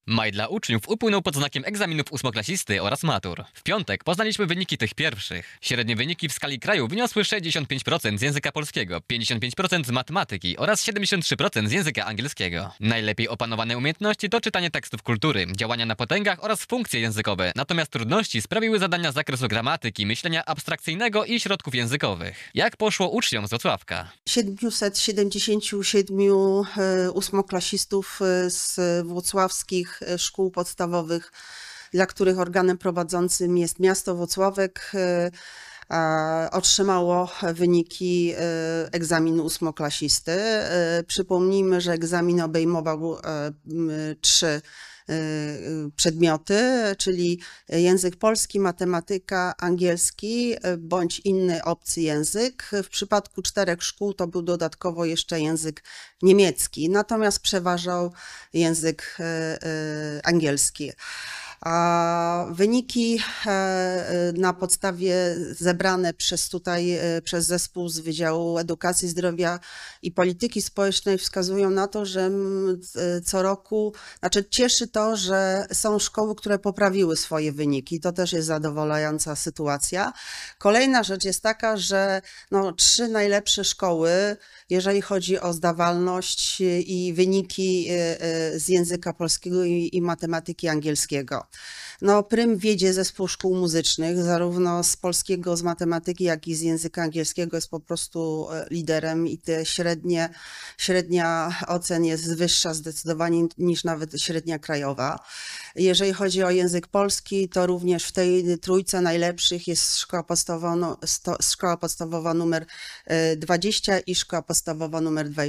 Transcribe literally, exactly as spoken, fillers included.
Maj dla uczniów upłynął pod znakiem egzaminów ósmoklasisty oraz matur. W piątek poznaliśmy wyniki tych pierwszych. Średnie wyniki w skali kraju wyniosły sześćdziesiąt pięć procent z języka polskiego, pięćdziesiąt pięć procent z matematyki oraz siedemdziesiąt trzy procent z języka angielskiego. Najlepiej opanowane umiejętności to czytanie tekstów kultury, działania na potęgach oraz funkcje językowe, natomiast trudności sprawiły zadania z zakresu gramatyki, myślenia abstrakcyjnego i środków językowych. Jak poszło uczniom z Wrocławka? siedemset siedemdziesięciu siedmiu ósmoklasistów z włocławskich szkół podstawowych, dla których organem prowadzącym jest miasto Włocławek, otrzymało wyniki egzaminu ósmoklasisty. Przypomnijmy, że egzamin obejmował trzy przedmioty, czyli język polski, matematyka, angielski bądź inny obcy język. W przypadku czterech szkół to był dodatkowo jeszcze język niemiecki, natomiast przeważał język angielski. A wyniki na podstawie zebrane przez tutaj, przez zespół z Wydziału Edukacji, Zdrowia i Polityki Społecznej wskazują na to, że co roku, znaczy cieszy to, że są szkoły, które poprawiły swoje wyniki. To też jest zadowalająca sytuacja. Kolejna rzecz jest taka, że no, trzy najlepsze szkoły, jeżeli chodzi o zdawalność i wyniki z języka polskiego i, i matematyki angielskiego. No, prym wiedzie zespół szkół muzycznych, zarówno z polskiego, z matematyki, jak i z języka angielskiego jest po prostu liderem i te średnie, średnia ocen jest wyższa zdecydowanie niż nawet średnia krajowa. Jeżeli chodzi o język polski, to również w tej trójce najlepszych jest szkoła podstawowa, no, sto, szkoła podstawowa numer dwadzieścia i szkoła podstawowa numer dwadzieścia.